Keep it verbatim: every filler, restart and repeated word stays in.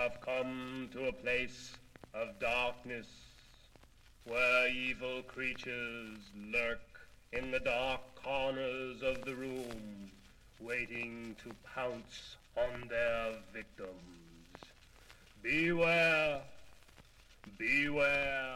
have come to a place of darkness where evil creatures lurk in the dark corners of the room, waiting to pounce on their victims. Beware, beware.